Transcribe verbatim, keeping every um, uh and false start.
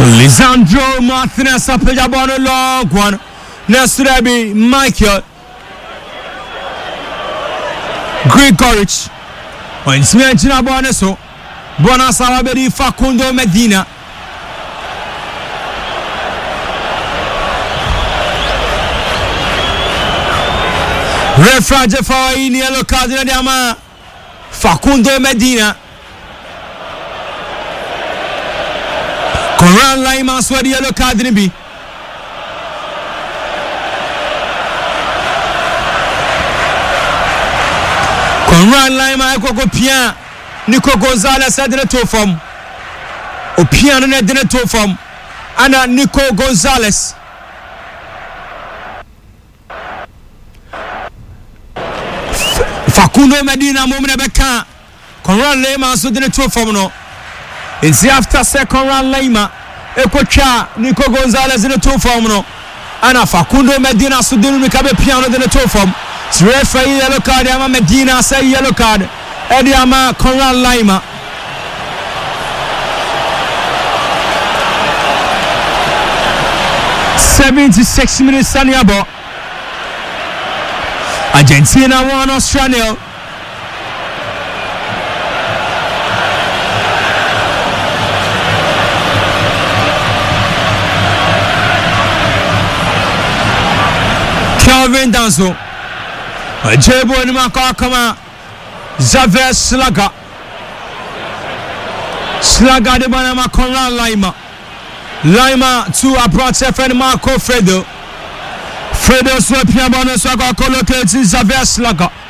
Lisandro Martinez apeja ball long one. Next to that be Michael Grigoric. When Smianchina Boneso, Bonasabedi Facundo Medina. Refrage for in yellow card in the ama Facundo Medina. Conran Lima swear the yellow card in B. Conran Lima Coco Pian Nico Gonzalez said in the toe form. O piano in the toe form. Anna Nico Gonzalez. Facundo Medina moment beka Conran Lima so the toe form no. It's after second round Lima Ekocha Nico Gonzalez in the toe form no. Anna Facundo Medina so the Mikabe piano in the toe form. Referee yellow card Ama Medina say yellow card Eddie Ama Conran Lima. seventy-six minutes Saniabo. Argentina one Australia. Kelvin Danso. Jebo ni maka kama Xavier Slaga. Slaga de bana ma Conran Lima. Lima to approach friend Marco Fredo. Fredo so pia bana so ka collocate Xavier Slaga.